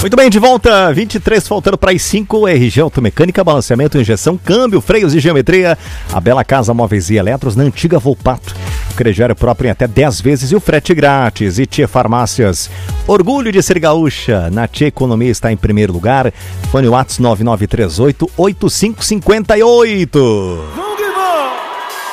Muito bem, de volta, 23 faltando para as 5, RG Automecânica, balanceamento, injeção, câmbio, freios e geometria. A Bela Casa Móveis e Eletros, na antiga Volpato. O crediário próprio em até 10 vezes e o frete grátis. E Tchê Farmácias, orgulho de ser gaúcha. Na Tchê Economia está em primeiro lugar. Fone WhatsApp 9938-8558.